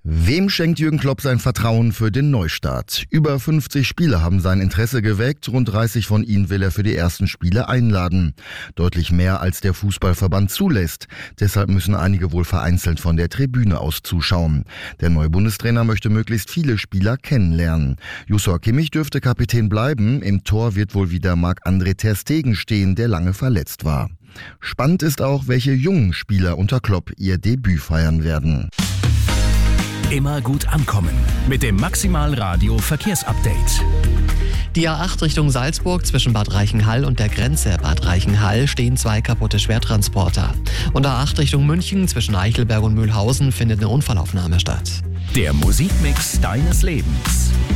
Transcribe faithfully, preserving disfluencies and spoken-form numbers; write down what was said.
Wem schenkt Jürgen Klopp sein Vertrauen für den Neustart? Über fünfzig Spieler haben sein Interesse geweckt, rund dreißig von ihnen will er für die ersten Spiele einladen. Deutlich mehr als der Fußballverband zulässt. Deshalb müssen einige wohl vereinzelt von der Tribüne aus zuschauen. Der neue Bundestrainer möchte möglichst viele Spieler kennenlernen. Joshua Kimmich dürfte Kapitän bleiben. Im Tor wird wohl wieder Marc-André ter Stegen stehen, der lange verletzt war. Spannend ist auch, welche jungen Spieler unter Klopp ihr Debüt feiern werden. Immer gut ankommen mit dem Maximal Radio Verkehrsupdate. Die A acht Richtung Salzburg zwischen Bad Reichenhall und der Grenze Bad Reichenhall stehen zwei kaputte Schwertransporter. Und A acht Richtung München zwischen Eichelberg und Mühlhausen findet eine Unfallaufnahme statt. Der Musikmix deines Lebens.